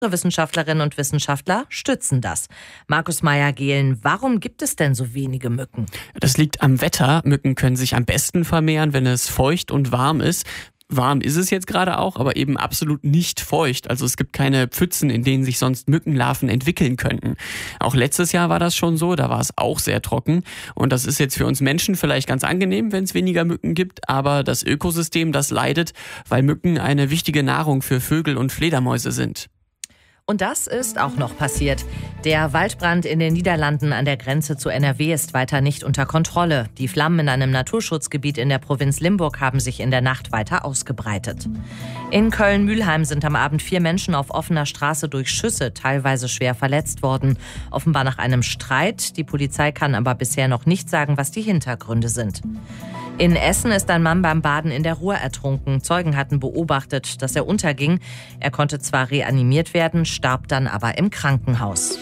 Wissenschaftlerinnen und Wissenschaftler stützen das. Markus Meyer-Gehlen, warum gibt es denn so wenige Mücken? Das liegt am Wetter. Mücken können sich am besten vermehren, wenn es feucht und warm ist. Warm ist es jetzt gerade auch, aber eben absolut nicht feucht. Also es gibt keine Pfützen, in denen sich sonst Mückenlarven entwickeln könnten. Auch letztes Jahr war das schon so, da war es auch sehr trocken. Und das ist jetzt für uns Menschen vielleicht ganz angenehm, wenn es weniger Mücken gibt. Aber das Ökosystem, das leidet, weil Mücken eine wichtige Nahrung für Vögel und Fledermäuse sind. Und das ist auch noch passiert. Der Waldbrand in den Niederlanden an der Grenze zu NRW ist weiter nicht unter Kontrolle. Die Flammen in einem Naturschutzgebiet in der Provinz Limburg haben sich in der Nacht weiter ausgebreitet. In Köln-Mülheim sind am Abend 4 Menschen auf offener Straße durch Schüsse teilweise schwer verletzt worden. Offenbar nach einem Streit. Die Polizei kann aber bisher noch nicht sagen, was die Hintergründe sind. In Essen ist ein Mann beim Baden in der Ruhr ertrunken. Zeugen hatten beobachtet, dass er unterging. Er konnte zwar reanimiert werden, starb dann aber im Krankenhaus.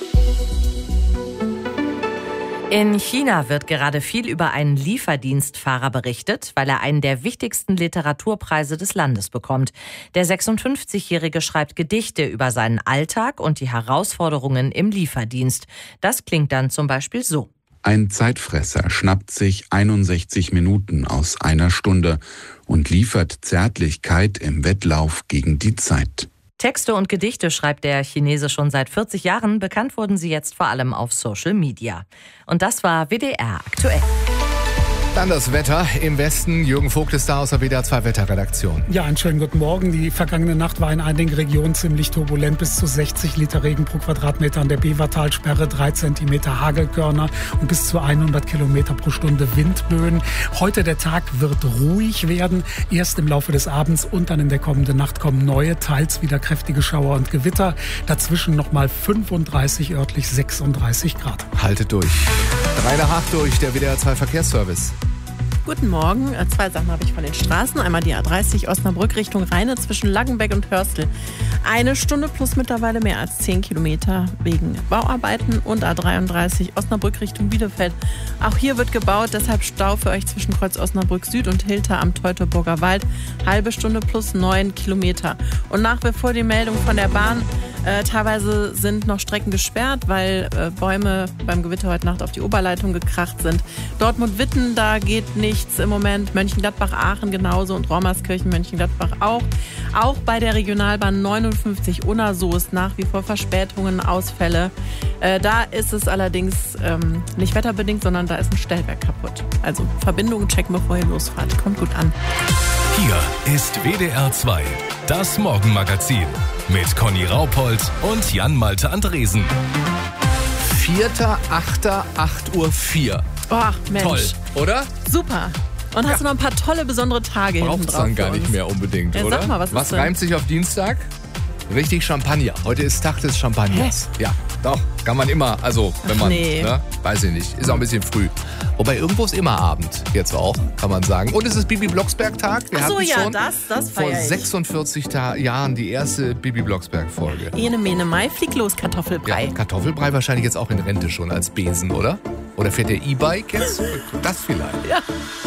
In China wird gerade viel über einen Lieferdienstfahrer berichtet, weil er einen der wichtigsten Literaturpreise des Landes bekommt. Der 56-Jährige schreibt Gedichte über seinen Alltag und die Herausforderungen im Lieferdienst. Das klingt dann zum Beispiel so. Ein Zeitfresser schnappt sich 61 Minuten aus einer Stunde und liefert Zärtlichkeit im Wettlauf gegen die Zeit. Texte und Gedichte schreibt der Chinese schon seit 40 Jahren. Bekannt wurden sie jetzt vor allem auf Social Media. Und das war WDR aktuell. Dann das Wetter im Westen. Jürgen Vogt ist da aus der WDR 2 Wetterredaktion. Ja, einen schönen guten Morgen. Die vergangene Nacht war in einigen Regionen ziemlich turbulent. Bis zu 60 Liter Regen pro Quadratmeter an der Bevertalsperre, 3 Zentimeter Hagelkörner und bis zu 100 Kilometer pro Stunde Windböen. Heute der Tag wird ruhig werden. Erst im Laufe des Abends und dann in der kommenden Nacht kommen neue, teils wieder kräftige Schauer und Gewitter. Dazwischen nochmal 35, örtlich 36 Grad. Haltet durch. 3 nach 8 durch, der WDR 2 Verkehrsservice. Guten Morgen. 2 Sachen habe ich von den Straßen. Einmal die A30 Osnabrück Richtung Rheine zwischen Langenbeck und Hörstel. 1 Stunde plus mittlerweile mehr als 10 Kilometer wegen Bauarbeiten. Und A33 Osnabrück Richtung Bielefeld. Auch hier wird gebaut, deshalb Stau für euch zwischen Kreuz Osnabrück Süd und Hilter am Teutoburger Wald. Halbe Stunde plus 9 Kilometer. Und nach wie vor die Meldung von der Bahn. Teilweise sind noch Strecken gesperrt, weil Bäume beim Gewitter heute Nacht auf die Oberleitung gekracht sind. Dortmund-Witten, da geht nichts im Moment. Mönchengladbach-Aachen genauso und Raumerskirchen-Mönchengladbach auch. Auch bei der Regionalbahn 59 Unna-Soest nach wie vor Verspätungen, Ausfälle. Da ist es allerdings nicht wetterbedingt, sondern da ist ein Stellwerk kaputt. Also Verbindungen checken, bevor ihr losfahrt. Kommt gut an. Hier ist WDR 2, das Morgenmagazin mit Conny Raupold und Jan-Malte Andresen. 4.8., 8:04 Uhr. Ach, Mensch. Toll, oder? Super. Und hast du noch ein paar tolle, besondere Tage hinten Braucht's drauf dann gar für nicht uns? mehr unbedingt, Ja, oder? sag mal, was ist denn? reimt sich auf Dienstag? Richtig Champagner. Heute ist Tag des Champagners. Ja, doch, kann man immer, also wenn man, nee. ne, weiß ich nicht, ist auch ein bisschen früh. Wobei irgendwo ist immer Abend, jetzt auch, kann man sagen. Und es ist Bibi Blocksberg-Tag. Wir Ach so, hatten ja, schon das vor feier ich. 46 Jahren die erste Bibi Blocksberg-Folge. Ene, Mene, Mai, flieg los, Kartoffelbrei. Ja, Kartoffelbrei wahrscheinlich jetzt auch in Rente schon als Besen, oder? Oder fährt der E-Bike jetzt? Das vielleicht. Ja.